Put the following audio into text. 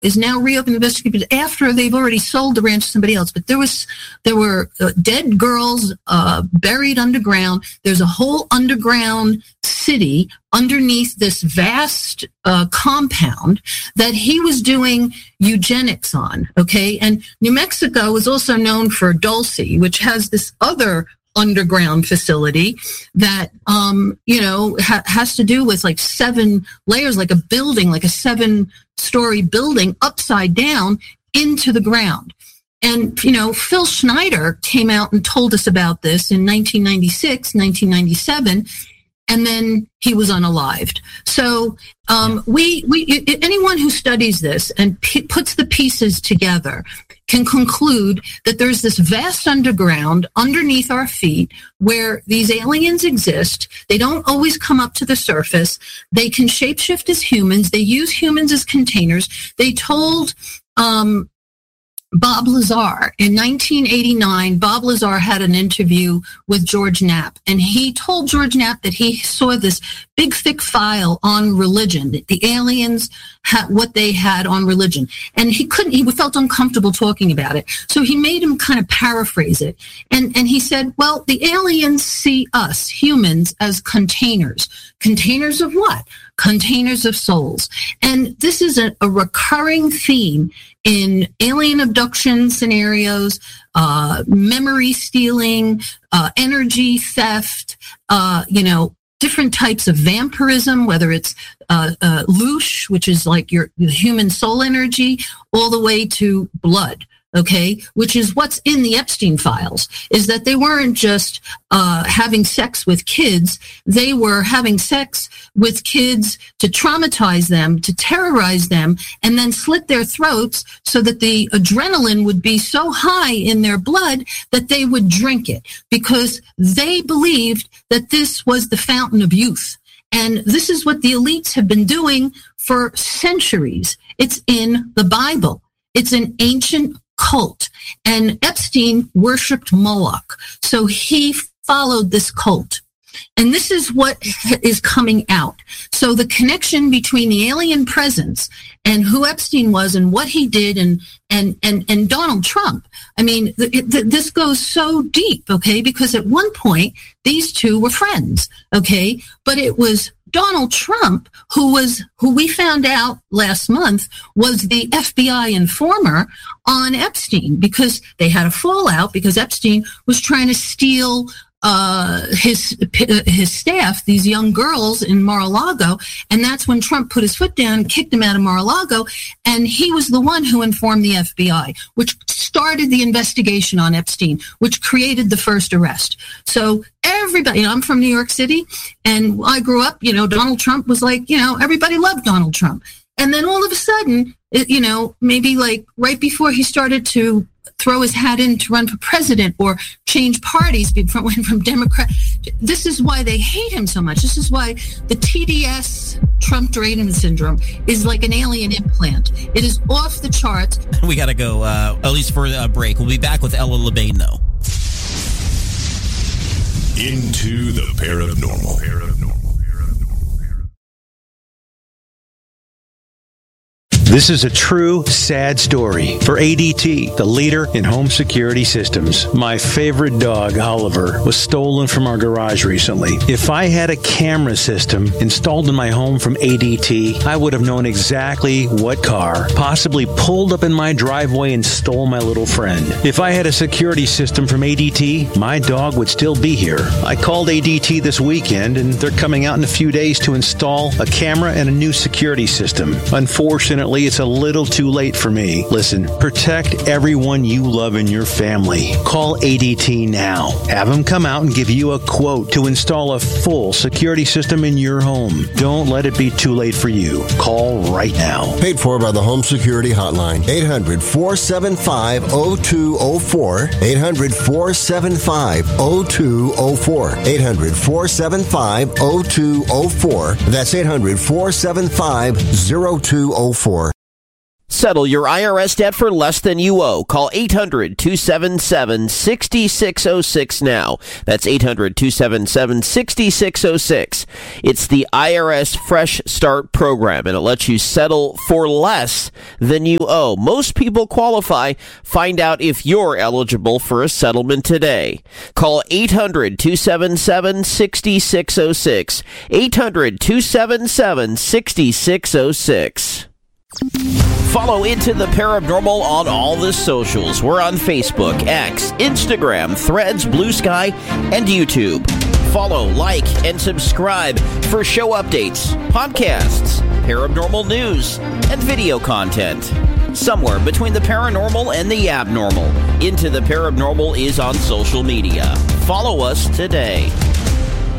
is now reopening the investigation after they've already sold the ranch to somebody else. But there were dead girls buried underground. There's a whole underground city underneath this vast compound that he was doing eugenics on. Okay, and New Mexico is also known for Dulce, which has this other underground facility that has to do with like 7 layers, like a building, like a 7-story building upside down into the ground. And Phil Schneider came out and told us about this in 1996, 1997, and then he was unalived. So anyone who studies this and puts the pieces together can conclude that there's this vast underground underneath our feet where these aliens exist. They don't always come up to the surface. They can shapeshift as humans. They use humans as containers. They told Bob Lazar in 1989. Bob Lazar had an interview with George Knapp, and he told George Knapp that he saw this big, thick file on religion, that the aliens had what they had on religion. And he felt uncomfortable talking about it. So he made him kind of paraphrase it. And he said, well, the aliens see us humans as containers. Containers of what? Containers of souls. And this is a recurring theme in alien abduction scenarios, memory stealing, energy theft, different types of vampirism, whether it's loosh, which is like the human soul energy, all the way to blood. Okay, which is what's in the Epstein files, is that they weren't just having sex with kids. They were having sex with kids to traumatize them, to terrorize them, and then slit their throats so that the adrenaline would be so high in their blood that they would drink it, because they believed that this was the fountain of youth. And this is what the elites have been doing for centuries. It's in the Bible. It's an ancient cult, and Epstein worshipped Moloch, so he followed this cult. And this is what is coming out. So the connection between the alien presence and who Epstein was and what he did and Donald Trump. I mean, this goes so deep, okay, because at one point these two were friends, okay, but it was Donald Trump who we found out last month was the FBI informer on Epstein, because they had a fallout because Epstein was trying to steal his staff, these young girls in Mar-a-Lago, and that's when Trump put his foot down and kicked him out of Mar-a-Lago, and he was the one who informed the FBI, which started the investigation on Epstein, which created the first arrest. So everybody, I'm from New York City, and I grew up, Donald Trump was like, everybody loved Donald Trump. And then all of a sudden, maybe like right before he started to throw his hat in to run for president or change parties, went from Democrat. This is why they hate him so much. This is why the TDS, Trump-Drayton syndrome, is like an alien implant. It is off the charts. We got to go, at least for a break. We'll be back with Ella LeBain, though. Into the paranormal. This is a true, sad story for ADT, the leader in home security systems. My favorite dog, Oliver, was stolen from our garage recently. If I had a camera system installed in my home from ADT, I would have known exactly what car possibly pulled up in my driveway and stole my little friend. If I had a security system from ADT, my dog would still be here. I called ADT this weekend, and they're coming out in a few days to install a camera and a new security system. Unfortunately, it's a little too late for me. Listen, protect everyone you love in your family. Call ADT now. Have them come out and give you a quote to install a full security system in your home. Don't let it be too late for you. Call right now. Paid for by the Home Security Hotline. 800-475-0204. 800-475-0204. 800-475-0204. That's 800-475-0204. Settle your IRS debt for less than you owe. Call 800-277-6606 now. That's 800-277-6606. It's the IRS Fresh Start program, and it lets you settle for less than you owe. Most people qualify. Find out if you're eligible for a settlement today. Call 800-277-6606. 800-277-6606. Follow Into the Paranormal on all the socials. We're on Facebook, X, Instagram, Threads, Blue Sky, and YouTube. Follow, like, and subscribe for show updates, podcasts, paranormal news, and video content. Somewhere between the paranormal and the abnormal, Into the Paranormal is on social media. Follow us today.